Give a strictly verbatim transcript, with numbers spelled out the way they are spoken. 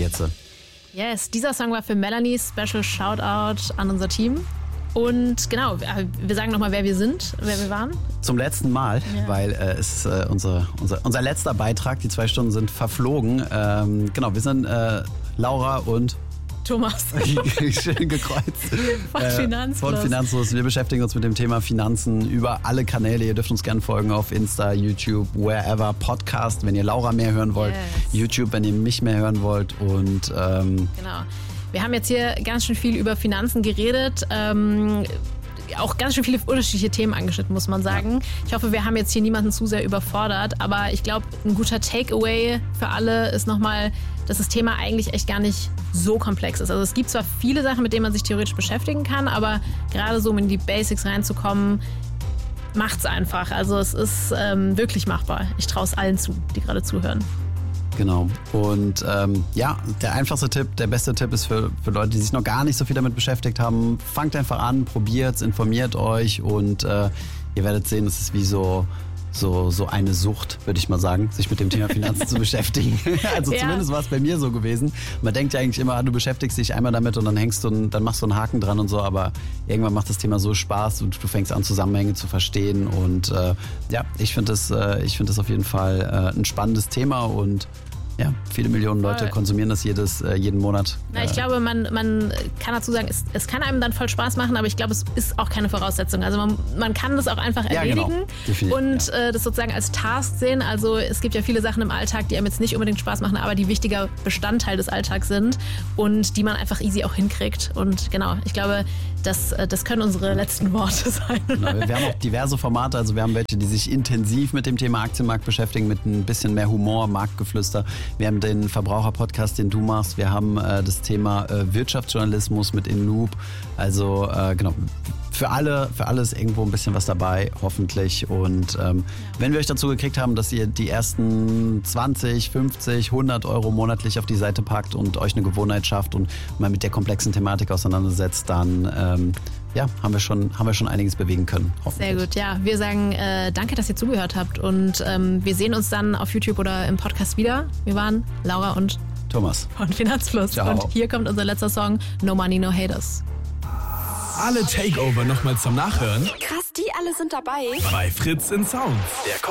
jetzt. Yes, dieser Song war für Melanie. Special Shoutout an unser Team. Und genau, wir sagen nochmal, wer wir sind, wer wir waren. Zum letzten Mal, ja. weil äh, es ist äh, unser, unser, unser letzter Beitrag. Die zwei Stunden sind verflogen. Ähm, genau, wir sind äh, Laura und Thomas. Schön gekreuzt. Von Finanzlos. Von Finanzlos. Wir beschäftigen uns mit dem Thema Finanzen über alle Kanäle. Ihr dürft uns gerne folgen auf Insta, YouTube, wherever. Podcast, wenn ihr Laura mehr hören wollt. Yes. YouTube, wenn ihr mich mehr hören wollt. Und ähm, genau. Wir haben jetzt hier ganz schön viel über Finanzen geredet. Ähm, auch ganz schön viele unterschiedliche Themen angeschnitten, muss man sagen. Ich hoffe, wir haben jetzt hier niemanden zu sehr überfordert, aber ich glaube, ein guter Takeaway für alle ist nochmal, dass das Thema eigentlich echt gar nicht so komplex ist. Also es gibt zwar viele Sachen, mit denen man sich theoretisch beschäftigen kann, aber gerade so, um in die Basics reinzukommen, macht's einfach. Also es ist ähm, wirklich machbar. Ich traue es allen zu, die gerade zuhören. Genau. Und ähm, ja, der einfachste Tipp, der beste Tipp ist für, für Leute, die sich noch gar nicht so viel damit beschäftigt haben, fangt einfach an, probiert's, informiert euch und äh, ihr werdet sehen, es ist wie so, so, so eine Sucht, würde ich mal sagen, sich mit dem Thema Finanzen zu beschäftigen. Also ja. Zumindest war es bei mir so gewesen. Man denkt ja eigentlich immer, du beschäftigst dich einmal damit und dann hängst du und dann machst du einen Haken dran und so, aber irgendwann macht das Thema so Spaß und du fängst an, Zusammenhänge zu verstehen und äh, ja, ich finde das, äh, ich finde das auf jeden Fall äh, ein spannendes Thema und ja, viele Millionen Leute voll. Konsumieren das jedes, äh, jeden Monat. Na, ich glaube, man, man kann dazu sagen, es, es kann einem dann voll Spaß machen, aber ich glaube, es ist auch keine Voraussetzung. Also man, man kann das auch einfach erledigen ja, genau. und ja. äh, das sozusagen als Task sehen. Also es gibt ja viele Sachen im Alltag, die einem jetzt nicht unbedingt Spaß machen, aber die wichtiger Bestandteil des Alltags sind und die man einfach easy auch hinkriegt. Und genau, ich glaube, das, das können unsere letzten Worte sein. Genau, wir haben auch diverse Formate, also wir haben welche, die sich intensiv mit dem Thema Aktienmarkt beschäftigen, mit ein bisschen mehr Humor, Marktgeflüster. Wir haben den Verbraucher-Podcast, den du machst. Wir haben äh, das Thema äh, Wirtschaftsjournalismus mit In Loop. Also äh, genau, für alle, für alle ist irgendwo ein bisschen was dabei, hoffentlich. Und ähm, ja. wenn wir euch dazu gekriegt haben, dass ihr die ersten zwanzig, fünfzig, hundert Euro monatlich auf die Seite packt und euch eine Gewohnheit schafft und mal mit der komplexen Thematik auseinandersetzt, dann ähm, ja, haben wir schon, haben wir schon einiges bewegen können. Sehr gut, ja. Wir sagen äh, danke, dass ihr zugehört habt und ähm, wir sehen uns dann auf YouTube oder im Podcast wieder. Wir waren Laura und Thomas von Finanzfluss. Ciao. Und hier kommt unser letzter Song, No Money, No Haters. Alle Takeover nochmal zum Nachhören. Krass, die alle sind dabei. Bei Fritz in Sounds. Der